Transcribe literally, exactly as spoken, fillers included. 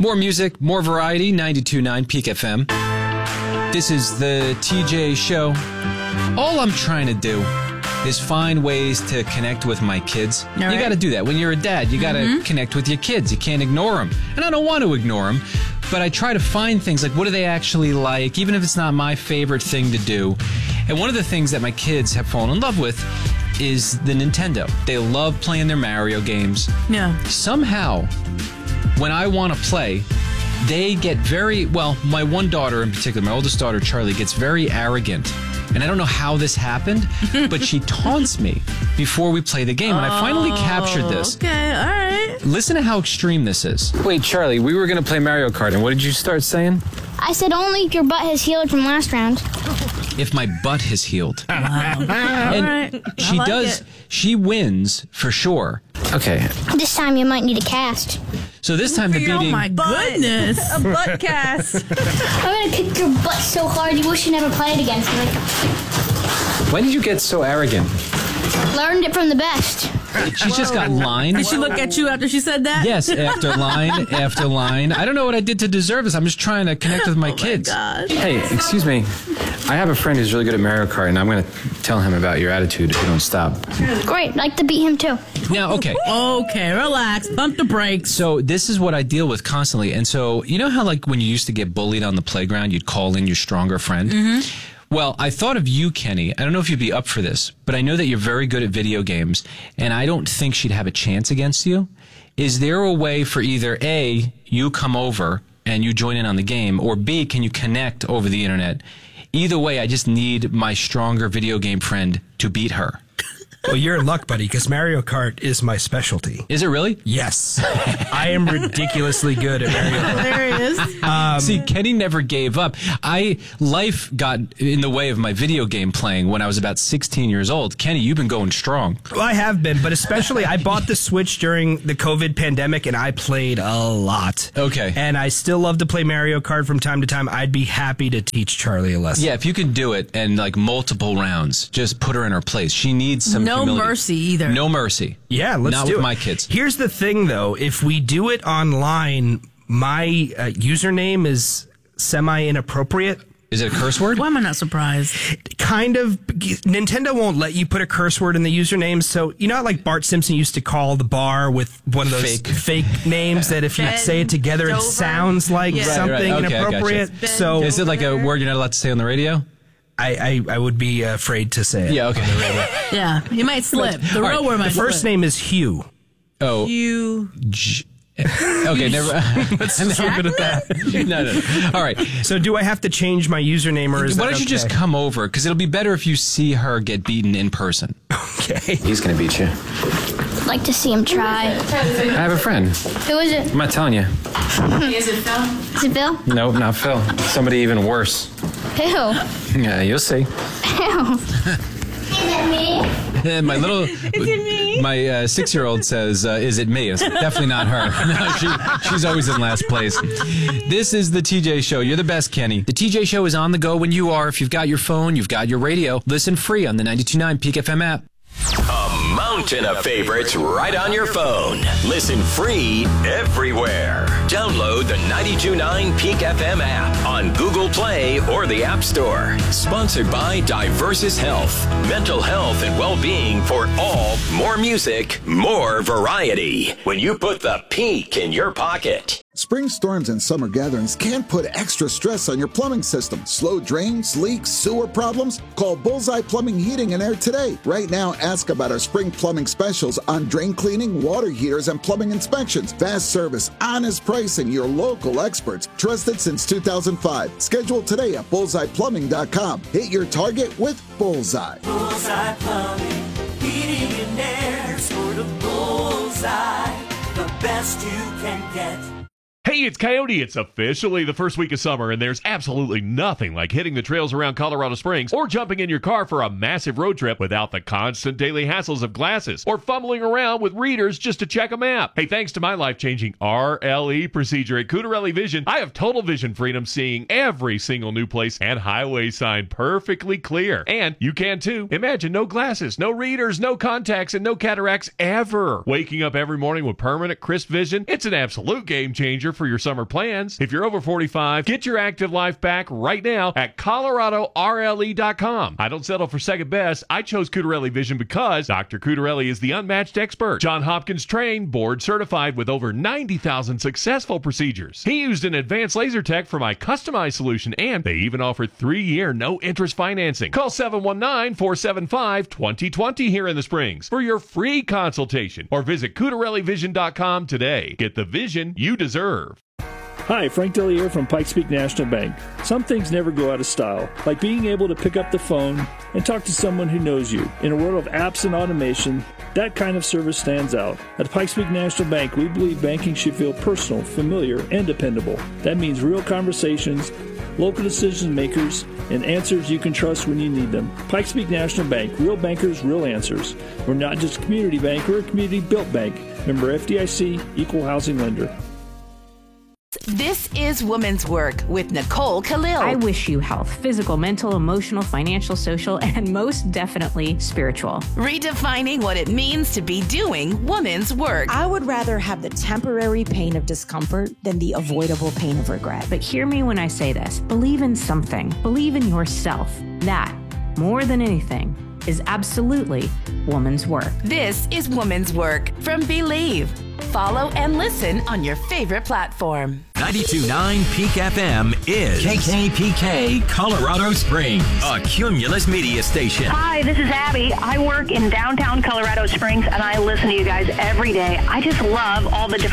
More music, more variety, ninety-two point nine Peak F M. This is the T J Show. All I'm trying to do is find ways to connect with my kids. All you right. got to do that. When you're a dad, you got to Mm-hmm. connect with your kids. You can't ignore them. And I don't want to ignore them, but I try to find things like, what do they actually like, even if it's not my favorite thing to do. And one of the things that my kids have fallen in love with is the Nintendo. They love playing their Mario games. Yeah. Somehow, when I want to play, they get very, well, my one daughter in particular, my oldest daughter, Charlie, gets very arrogant. And I don't know how this happened, but she taunts me before we play the game. And I finally captured this. Okay, all right. Listen to how extreme this is. Wait, Charlie, we were going to play Mario Kart, and what did you start saying? I said only if your butt has healed from last round. If my butt has healed. Wow. And All right. she I like does, it. she wins for sure. Okay, This time you might need a cast. so this time the Oh beating... my goodness. A butt cast. I'm gonna kick your butt so hard you wish you never played against me. When did you get so arrogant? Learned it from the best. She's just got line. Did she look at you after she said that? Yes, after line after line. I don't know what I did to deserve this. I'm just trying to connect with my kids. Gosh. Hey, excuse me. I have a friend who's really good at Mario Kart, and I'm going to tell him about your attitude if you don't stop. Great, like to beat him too. Now, okay. Okay, relax. Pump the brakes. So this is what I deal with constantly. And so, you know how like when you used to get bullied on the playground, you'd call in your stronger friend? Mm-hmm. Well, I thought of you, Kenny. I don't know if you'd be up for this, but I know that you're very good at video games, and I don't think she'd have a chance against you. Is there a way for either A, you come over and you join in on the game, or B, can you connect over the internet? Either way, I just need my stronger video game friend to beat her. Well, you're in luck, buddy, because Mario Kart is my specialty. Is it really? Yes. I am ridiculously good at Mario Kart. There it is. Um, See, Kenny never gave up. I life got in the way of my video game playing when I was about sixteen years old. Kenny, you've been going strong. Well, I have been, but especially I bought the Switch during the COVID pandemic, and I played a lot. Okay. And I still love to play Mario Kart from time to time. I'd be happy to teach Charlie a lesson. Yeah, if you can do it and like multiple rounds, just put her in her place. She needs some No humility. mercy either. No mercy. Yeah, let's Not do with it. my kids. Here's the thing, though. If we do it online, my uh, username is semi-inappropriate. Is it a curse word? Why am I not surprised? Kind of. Nintendo won't let you put a curse word in the username. So, you know how like Bart Simpson used to call the bar with one of those Fake. fake names that if you Ben say it together, it Dover. sounds like Yeah. Right, right. something Okay, I inappropriate. gotcha. So Is it like a word you're not allowed to say on the radio? I, I, I would be afraid to say it. Yeah, okay. Yeah, you might slip. The All real right, word might The first slip. name is Hugh. Oh. You. J- okay, never. Let's just leave it at that. no, no, no. All right. So do I have to change my username or is Why that don't you just okay? come over? Because it'll be better if you see her get beaten in person. Okay. He's going to beat you. I'd like to see him try. I have a friend. Who is it? I'm not telling you. Is it Bill? Nope, not Phil. Somebody even worse. Who? Yeah, you'll see. Who? Is it me? And my little, my uh, six-year-old says, uh, "Is it me?" It's definitely not her. No, she, she's always in last place. This is the T J Show. You're the best, Kenny. The T J Show is on the go when you are. If you've got your phone, you've got your radio. Listen free on the ninety-two point nine Peak F M app. A mountain of favorites right on your phone. Listen free everywhere. Download the ninety-two point nine Peak F M app on Google Play or the App Store. Sponsored by Diversus Health. Mental health and well-being for all. More music, more variety. When you put the peak in your pocket. Spring storms and summer gatherings can put extra stress on your plumbing system. Slow drains, leaks, sewer problems? Call Bullseye Plumbing, Heating and Air today. Right now, ask about our spring plumbing specials on drain cleaning, water heaters, and plumbing inspections. Fast service, honest pricing, your local experts. Trusted since two thousand five. Schedule today at bullseye plumbing dot com. Hit your target with Bullseye. Bullseye Plumbing, Heating and Air, sort of Bullseye, the best you can get. Hey, it's Coyote. It's officially the first week of summer, and there's absolutely nothing like hitting the trails around Colorado Springs or jumping in your car for a massive road trip without the constant daily hassles of glasses or fumbling around with readers just to check a map. Hey, thanks to my life-changing R L E procedure at Cutarelli Vision, I have total vision freedom, seeing every single new place and highway sign perfectly clear. And you can too. Imagine no glasses, no readers, no contacts, and no cataracts ever. Waking up every morning with permanent crisp vision, it's an absolute game changer support for your summer plans. If you're over forty-five, get your active life back right now at Colorado R L E dot com. I don't settle for second best. I chose Cutarelli Vision because Doctor Cutarelli is the unmatched expert. John Hopkins trained, board certified with over ninety thousand successful procedures. He used an advanced laser tech for my customized solution, and they even offer three-year no-interest financing. Call seven one nine, four seven five, two zero two zero here in the Springs for your free consultation, or visit Cutarelli Vision dot com today. Get the vision you deserve. Hi, Frank Delier from Pikes Peak National Bank. Some things never go out of style, like being able to pick up the phone and talk to someone who knows you. In a world of apps and automation, that kind of service stands out. At Pikes Peak National Bank, we believe banking should feel personal, familiar, and dependable. That means real conversations, local decision makers, and answers you can trust when you need them. Pikes Peak National Bank, real bankers, real answers. We're not just a community bank, we're a community-built bank. Member F D I C, Equal Housing Lender. This is Woman's Work with Nicole Khalil. I wish you health, physical, mental, emotional, financial, social, and most definitely spiritual. Redefining what it means to be doing woman's work. I would rather have the temporary pain of discomfort than the avoidable pain of regret. But hear me when I say this. Believe in something. Believe in yourself. That, more than anything, is absolutely woman's work. This is Woman's Work from Believe. Follow and listen on your favorite platform. ninety-two point nine Peak F M is K K P K Colorado Springs, a Cumulus media station. Hi, this is Abby. I work in downtown Colorado Springs, and I listen to you guys every day. I just love all the different